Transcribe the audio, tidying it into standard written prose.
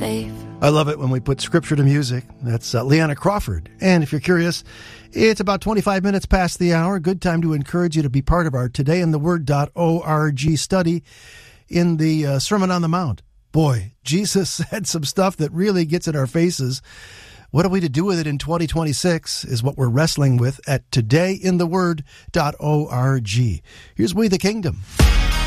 safe. I love it when we put scripture to music. That's Leanna Crawford. And if you're curious, it's about 25 minutes past the hour. Good time to encourage you to be part of our todayintheword.org study in the Sermon on the Mount. Boy, Jesus said some stuff that really gets in our faces. What are we to do with it in 2026 is what we're wrestling with at todayintheword.org. Here's We the Kingdom.